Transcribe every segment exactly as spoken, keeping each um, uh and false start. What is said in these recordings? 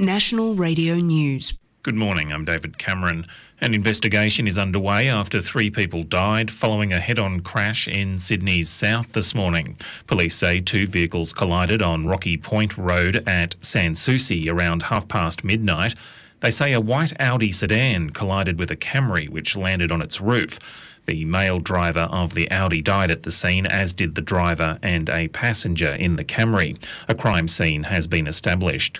National Radio News. Good morning, I'm David Cameron. An investigation is underway after three people died following a head-on crash in Sydney's south this morning. Police say two vehicles collided on Rocky Point Road at Sans Souci around half past midnight. They say a white Audi sedan collided with a Camry which landed on its roof. The male driver of the Audi died at the scene, as did the driver and a passenger in the Camry. A crime scene has been established.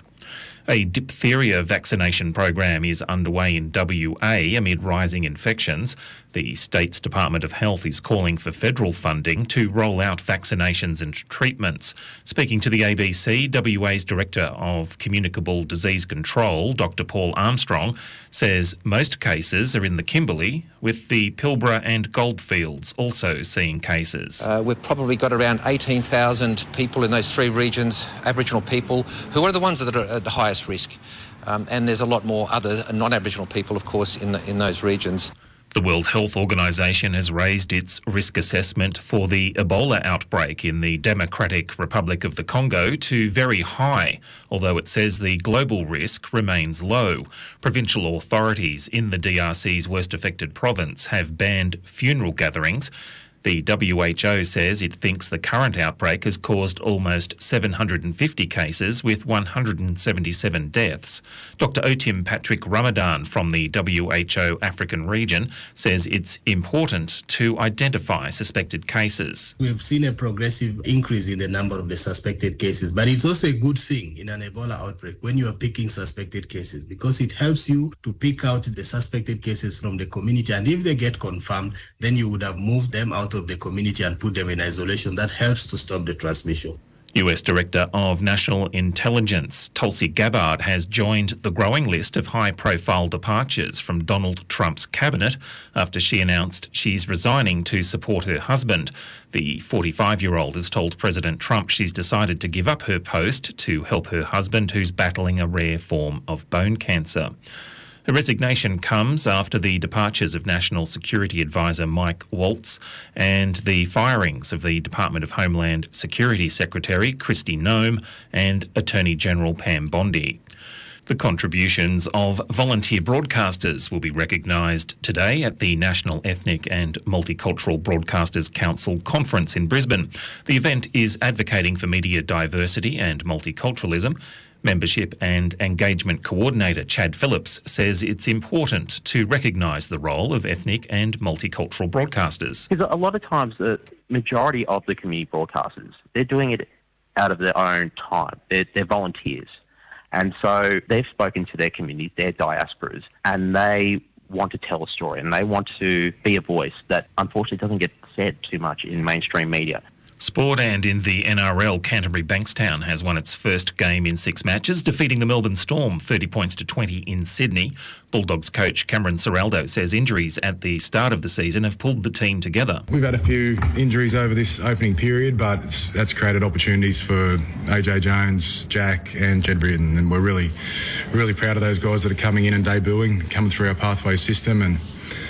A diphtheria vaccination program is underway in W A amid rising infections. The state's Department of Health is calling for federal funding to roll out vaccinations and treatments. Speaking to the A B C, W A's Director of Communicable Disease Control, Doctor Paul Armstrong, says most cases are in the Kimberley, with the Pilbara and Goldfields also seeing cases. Uh, we've probably got around eighteen thousand people in those three regions, Aboriginal people, who are the ones that are at the highest risk. Um, and there's a lot more other non-Aboriginal people, of course, in, the, in those regions. The World Health Organization has raised its risk assessment for the Ebola outbreak in the Democratic Republic of the Congo to very high, although it says the global risk remains low. Provincial authorities in the D R C's worst affected province have banned funeral gatherings. The W H O says it thinks the current outbreak has caused almost seven hundred fifty cases with one hundred seventy-seven deaths. Doctor Otim Patrick Ramadan from the W H O African region says it's important to identify suspected cases. We have seen a progressive increase in the number of the suspected cases, but it's also a good thing in an Ebola outbreak when you are picking suspected cases, because it helps you to pick out the suspected cases from the community, and if they get confirmed, then you would have moved them out of the community and put them in isolation. That helps to stop the transmission. U S Director of National Intelligence Tulsi Gabbard has joined the growing list of high-profile departures from Donald Trump's cabinet after she announced she's resigning to support her husband. The forty-five-year-old has told President Trump she's decided to give up her post to help her husband, who's battling a rare form of bone cancer. Her resignation comes after the departures of National Security Advisor Mike Waltz and the firings of the Department of Homeland Security Secretary Kristi Noem and Attorney General Pam Bondi. The contributions of volunteer broadcasters will be recognised today at the National Ethnic and Multicultural Broadcasters Council Conference in Brisbane. The event is advocating for media diversity and multiculturalism. Membership and Engagement Coordinator Chad Phillips says it's important to recognise the role of ethnic and multicultural broadcasters. Because a lot of times the majority of the community broadcasters, they're doing it out of their own time. They're, they're volunteers. And so they've spoken to their communities, their diasporas, and they want to tell a story and they want to be a voice that unfortunately doesn't get said too much in mainstream media. Sport, and in the N R L, Canterbury Bankstown has won its first game in six matches, defeating the Melbourne Storm thirty points to twenty in Sydney. Bulldogs coach Cameron Ciraldo says injuries at the start of the season have pulled the team together. We've had a few injuries over this opening period, but it's, that's created opportunities for A J Jones, Jack and Jed Britton, and we're really, really proud of those guys that are coming in and debuting, coming through our pathway system, and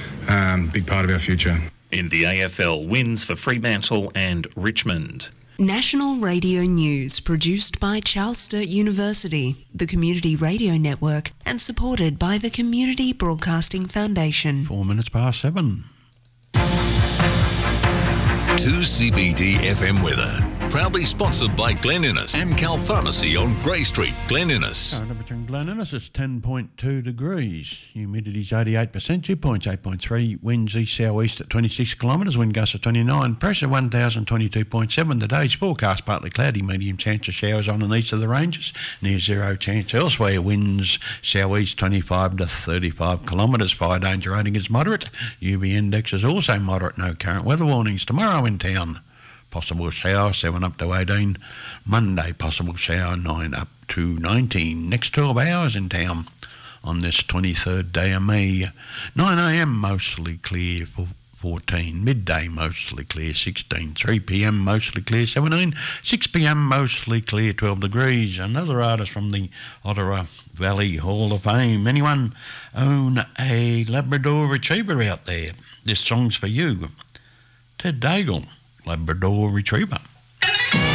um, big part of our future. In the A F L, wins for Fremantle and Richmond. National Radio News, produced by Charles Sturt University, the Community Radio Network, and supported by the Community Broadcasting Foundation. Four minutes past seven. two C B D F M weather. Proudly sponsored by Glen Innes, Amcal Pharmacy on Grey Street, Glen Innes. Current temperature in Glen Innes is ten point two degrees. Humidity's eighty-eight percent, dew point's eight point three. Winds east south-east at twenty-six kilometres, wind gusts at twenty-nine. Pressure one thousand twenty-two point seven. Today's forecast partly cloudy, medium chance of showers on and east of the ranges. Near zero chance elsewhere. Winds south-east twenty-five to thirty-five kilometres. Fire danger rating is moderate. U V index is also moderate. No current weather warnings. Tomorrow in town, possible shower, seven up to eighteen. Monday, possible shower, nine up to nineteen. Next twelve hours in town on this twenty-third day of May. nine a m mostly clear for fourteen. Midday mostly clear, sixteen. three p m mostly clear, seventeen. six p m mostly clear, twelve degrees. Another artist from the Ottawa Valley Hall of Fame. Anyone own a Labrador Retriever out there? This song's for you. Ted Daigle, Labrador Retriever.